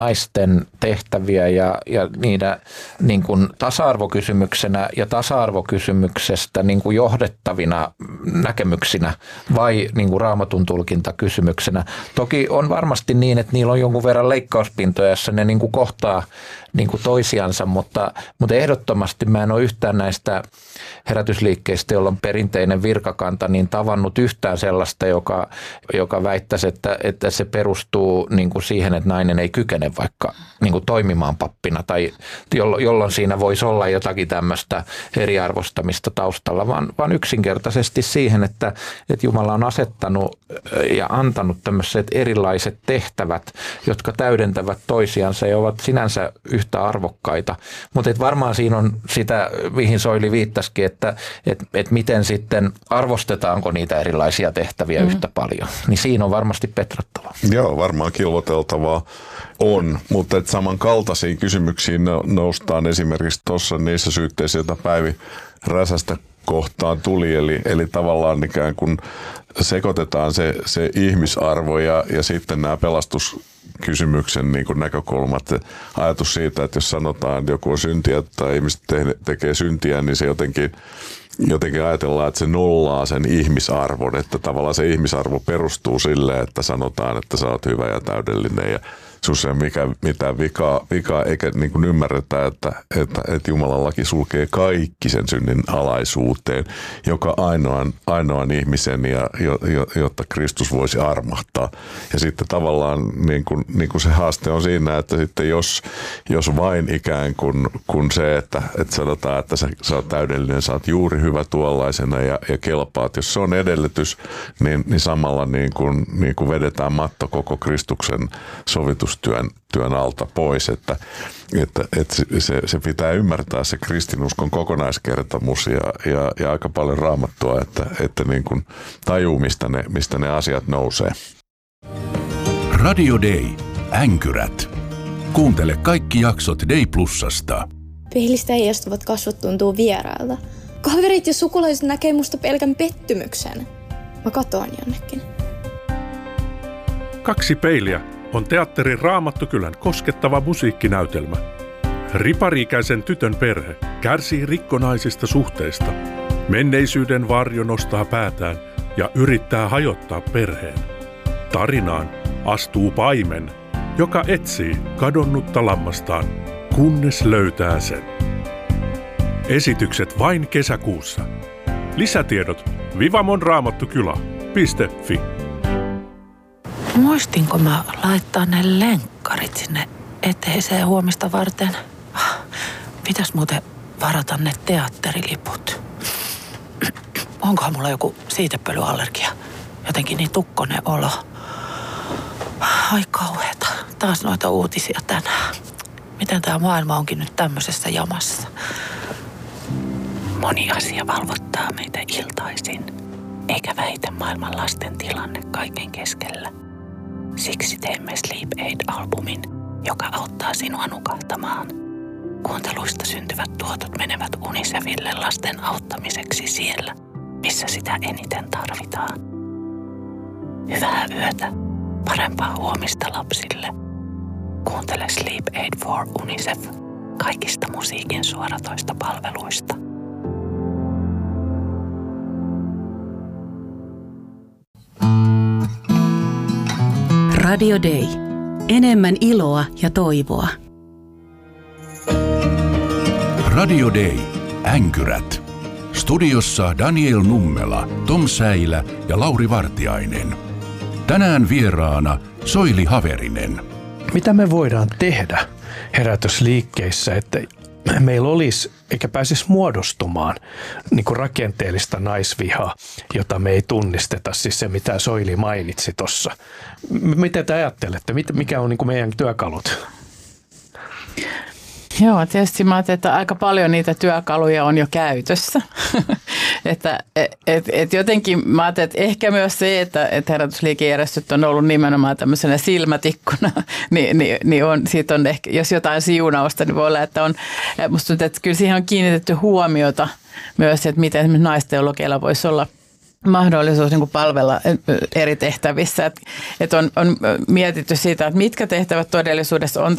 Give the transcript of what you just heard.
naisten tehtäviä ja niitä niin kuin tasa-arvokysymyksenä ja tasa-arvokysymyksestä niin kuin johdettavina näkemyksinä vai niin kuin Raamatun tulkintakysymyksenä. Toki on varmasti niin, että niillä on jonkun verran leikkauspintoja, jossa ne niin kuin kohtaa niin kuin toisiansa, mutta ehdottomasti mä en ole yhtään näistä herätysliikkeistä, jolla on perinteinen virkakanta, niin tavannut yhtään sellaista, joka väittäisi, että se perustuu niin kuin siihen, että nainen ei kykene vaikka niin kuin toimimaan pappina tai jolloin siinä voisi olla jotakin tämmöistä eriarvostamista taustalla, vaan yksinkertaisesti siihen, että Jumala on asettanut ja antanut tämmöiset erilaiset tehtävät, jotka täydentävät toisiansa ja ovat sinänsä yhtä arvokkaita. Mutta varmaan siinä on sitä, mihin Soili viittasikin, että miten sitten arvostetaanko niitä erilaisia tehtäviä yhtä paljon. Niin siinä on varmasti petrattavaa. Joo, varmaan kilvoteltavaa on, mutta samankaltaisiin kysymyksiin noustaan esimerkiksi tuossa niissä syytteissä, joita Päivi Räsästä kohtaan tuli, eli tavallaan ikään kuin sekoitetaan se ihmisarvo ja sitten nämä pelastuskysymyksen niin kuin näkökulmat. Ajatus siitä, että jos sanotaan, että joku on syntiä tai ihmiset tekee syntiä, niin se jotenkin ajatellaan, että se nollaa sen ihmisarvon, että tavallaan se ihmisarvo perustuu sille, että sanotaan, että sä oot hyvä ja täydellinen ja sinussa ei ole mitään vikaa eikä niin kuin ymmärretä, että Jumalan laki sulkee kaikki sen synnin alaisuuteen, joka ainoan ihmisen, jotta Kristus voisi armahtaa. Ja sitten tavallaan niin kuin se haaste on siinä, että sitten jos vain ikään kuin se, että sanotaan, että sä oot täydellinen, sä oot juuri hyvä tuollaisena ja kelpaat, jos se on edellytys, niin samalla niin kuin vedetään matto koko Kristuksen sovitustyön alta pois, että se pitää ymmärtää se kristinuskon kokonaiskertomus ja aika paljon Raamattua, että niin kuin tajuu, mistä ne asiat nousee. Radio Day. Änkyrät. Kuuntele kaikki jaksot Day Plusasta. Peilistä heijastuvat kasvot tuntuu vierailta. Kaverit ja sukulaiset näkee musta pelkän pettymyksen. Mä katoan jonnekin. Kaksi peiliä on teatterin Raamattukylän koskettava musiikkinäytelmä. Ripari-ikäisen tytön perhe kärsii rikkonaisista suhteista. Menneisyyden varjo nostaa päätään ja yrittää hajottaa perheen. Tarinaan astuu paimen, joka etsii kadonnutta lammastaan, kunnes löytää sen. Esitykset vain kesäkuussa. Lisätiedot vivamonraamattukylä.fi. Muistinko mä laittaa ne lenkkarit sinne eteiseen huomista varten? Pitäis muuten varata ne teatteriliput. Onkohan mulla joku siitepölyallergia? Jotenkin niin tukkonen olo. Ai kauheeta. Taas noita uutisia tänään. Miten tää maailma onkin nyt tämmöisessä jamassa? Moni asia valvottaa meitä iltaisin. Eikä väitä maailman lasten tilanne kaiken keskellä. Siksi teemme Sleep Aid-albumin, joka auttaa sinua nukahtamaan. Kuunteluista syntyvät tuotot menevät UNICEFille lasten auttamiseksi siellä, missä sitä eniten tarvitaan. Hyvää yötä, parempaa huomista lapsille. Kuuntele Sleep Aid for UNICEF kaikista musiikin suoratoista palveluista. Radio Day. Enemmän iloa ja toivoa. Radio Day. Änkyrät. Studiossa Daniel Nummela, Tom Säilä ja Lauri Vartiainen. Tänään vieraana Soili Haverinen. Mitä me voidaan tehdä herätysliikkeissä, että meillä olisi eikä pääsisi muodostumaan niin kuin rakenteellista naisvihaa, jota me ei tunnisteta, siis se mitä Soili mainitsi tuossa. Miten te ajattelette? Mikä on niin kuin meidän työkalut? Joo, tietysti mä ajattelin, että aika paljon niitä työkaluja on jo käytössä. että jotenkin mä ajattelin, että ehkä myös se, että herätysliikejärjestöt on ollut nimenomaan tämmöisenä silmätikkuna, niin on, siitä on ehkä, jos jotain siunausta, niin voi olla, että on, musta tuntuu, että kyllä siihen on kiinnitetty huomiota myös, että miten esimerkiksi naisteologeilla voisi olla mahdollisuus niin kuin palvella eri tehtävissä. Et on mietitty siitä, että mitkä tehtävät todellisuudessa on